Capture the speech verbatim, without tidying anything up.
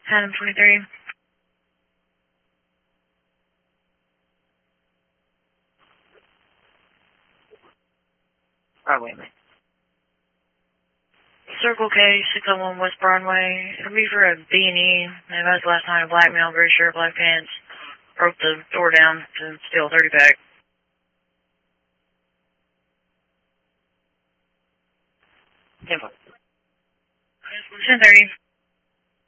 Adam twenty-three. Oh, wait a minute. Circle K, six oh one West Broadway. It'll be for a B and E. And that was last night, a black male, gray shirt, black pants. Broke the door down to steal a thirty pack. ten thirty.